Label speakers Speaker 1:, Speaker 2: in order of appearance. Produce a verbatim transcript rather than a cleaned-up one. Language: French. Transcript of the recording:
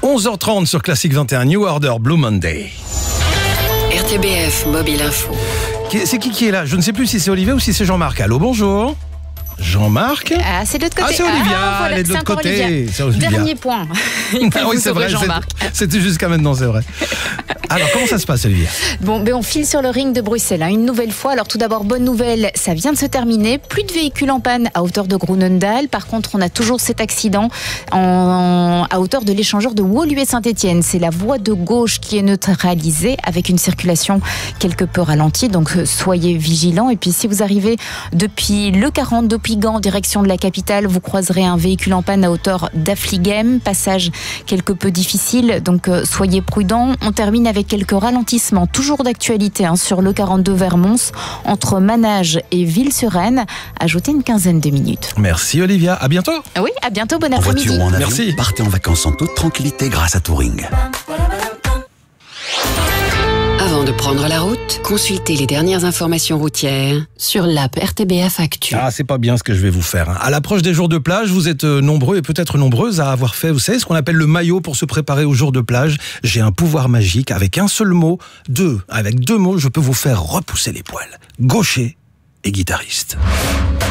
Speaker 1: onze heures trente sur Classic vingt et un, New Order, Blue Monday.
Speaker 2: R T B F Mobile Info.
Speaker 1: C'est qui qui est là? Je ne sais plus si c'est Olivier ou si c'est Jean-Marc. Allô, bonjour. Jean-Marc?
Speaker 3: Ah, c'est de l'autre côté.
Speaker 1: Ah, c'est Olivia,
Speaker 3: Ah, voilà,
Speaker 1: elle est de
Speaker 3: c'est
Speaker 1: l'autre
Speaker 3: encore
Speaker 1: côté.
Speaker 3: Olivia.
Speaker 1: C'est Olivia.
Speaker 3: Dernier point. Il faut
Speaker 1: Ah oui,
Speaker 3: vous
Speaker 1: c'est
Speaker 3: sauver
Speaker 1: vrai,
Speaker 3: Jean-Marc.
Speaker 1: c'est- c'était jusqu'à maintenant, c'est vrai. Alors, comment ça se passe, Olivia?
Speaker 3: Bon, ben on file sur le ring de Bruxelles, hein, une nouvelle fois. Alors tout d'abord, bonne nouvelle, ça vient de se terminer. Plus de véhicules en panne à hauteur de Groenendael. Par contre, on a toujours cet accident en, à hauteur de l'échangeur de Woluwe-Saint-Étienne. C'est la voie de gauche qui est neutralisée avec une circulation quelque peu ralentie. Donc euh, soyez vigilants. Et puis si vous arrivez depuis le quarante d'Oppigan en direction de la capitale, vous croiserez un véhicule en panne à hauteur d'Affligem. Passage quelque peu difficile, donc euh, soyez prudents. On termine avec quelques ralentissements, toujours d'actualité, hein, sur le quarante-deux vers Mons, entre Manage et Ville-sur-Aisne. Ajoutez une quinzaine de minutes.
Speaker 1: Merci, Olivia. À bientôt.
Speaker 3: Oui, à bientôt, bon
Speaker 4: En
Speaker 3: après-midi.
Speaker 4: voiture ou en avion,
Speaker 1: Merci.
Speaker 4: partez en vacances en toute tranquillité grâce à Touring.
Speaker 2: Avant de prendre la route, consultez les dernières informations routières sur l'app R T B F Actu.
Speaker 1: Ah, c'est pas bien ce que je vais vous faire. hein. À l'approche des jours de plage, vous êtes euh, nombreux et peut-être nombreuses à avoir fait, vous savez, ce qu'on appelle le maillot pour se préparer aux jours de plage. J'ai un pouvoir magique avec un seul mot, deux. Avec deux mots, je peux vous faire repousser les poils. Gaucher et guitariste.